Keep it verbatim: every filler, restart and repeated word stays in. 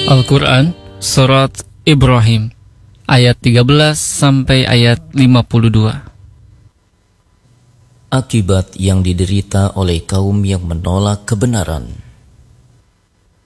Al-Quran Surat Ibrahim ayat tiga belas sampai ayat lima puluh dua. Akibat yang diderita oleh kaum yang menolak kebenaran.